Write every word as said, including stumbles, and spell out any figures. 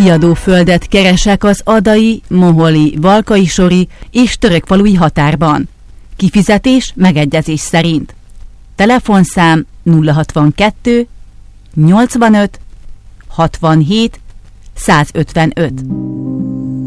Kiadóföldet keresek az adai, moholi, valkaisori és törökfalui határban. Kifizetés megegyezés szerint. Telefonszám nulla hatvankettő nyolcvanöt hatvanhét százötvenöt.